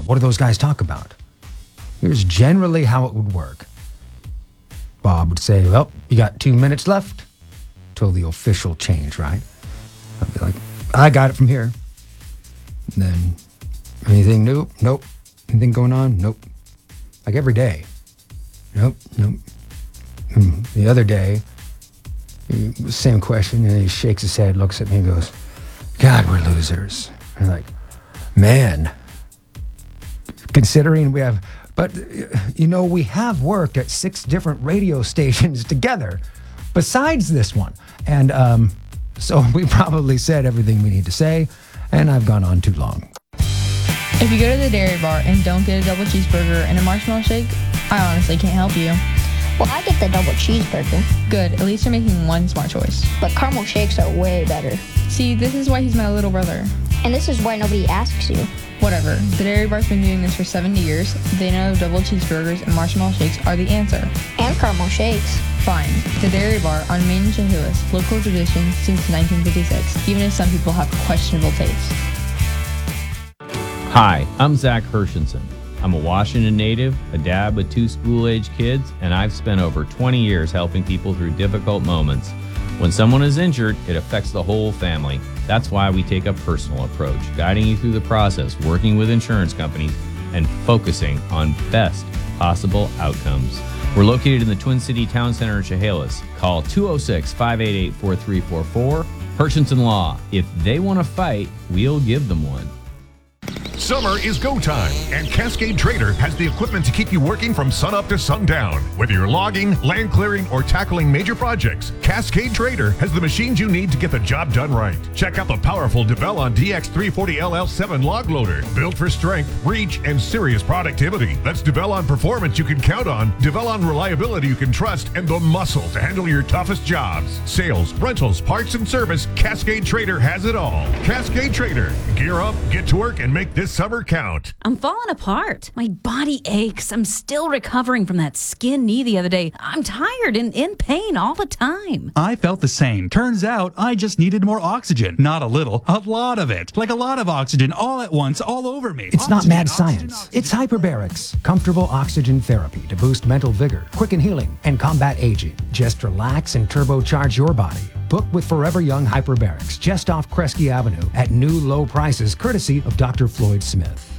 what do those guys talk about? Here's generally how it would work. Bob would say, well, you got 2 minutes left till the official change, right? I'd be like, I got it from here. And then, anything new? Nope. Anything going on? Nope. Like every day. Nope. And the other day, same question, and he shakes his head, looks at me and goes, God, we're losers. And I'm like, man, considering we have, but we have worked at 6 different radio stations together besides this one. And so we probably said everything we need to say, and I've gone on too long. If you go to the dairy bar and don't get a double cheeseburger and a marshmallow shake, I honestly can't help you. Well, I get the double cheeseburger. Good, at least you're making one smart choice. But caramel shakes are way better. See, this is why he's my little brother. And this is why nobody asks you. Whatever. The dairy bar's been doing this for 70 years. They know double cheeseburgers and marshmallow shakes are the answer. And caramel shakes. Fine. The Dairy Bar on Main and Chehalis, local tradition since 1956, even if some people have questionable taste. Hi, I'm Zach Hershenson. I'm a Washington native, a dad with 2 school-age kids, and I've spent over 20 years helping people through difficult moments. When someone is injured, it affects the whole family. That's why we take a personal approach, guiding you through the process, working with insurance companies, and focusing on best possible outcomes. We're located in the Twin City Town Center in Chehalis. Call 206-588-4344. Hershenson Law. If they want to fight, we'll give them one. Summer is go time, and Cascade Trader has the equipment to keep you working from sunup to sundown. Whether you're logging, land clearing, or tackling major projects, Cascade Trader has the machines you need to get the job done right. Check out the powerful Develon DX340LL7 log loader, built for strength, reach, and serious productivity. That's Develon performance you can count on, Develon reliability you can trust, and the muscle to handle your toughest jobs. Sales, rentals, parts, and service, Cascade Trader has it all. Cascade Trader. Gear up, get to work, and make this summer count. I'm falling apart. My body aches. I'm still recovering from that skin knee the other day. I'm tired and in pain all the time. I felt the same. Turns out I just needed more oxygen. Not a little, a lot of it. Like a lot of oxygen all at once, all over me. It's not mad science. It's hyperbarics, comfortable oxygen therapy to boost mental vigor, quicken healing, and combat aging. Just relax and turbocharge your body. Book with Forever Young Hyperbarics just off Kresge Avenue at new low prices courtesy of Dr. Floyd Smith.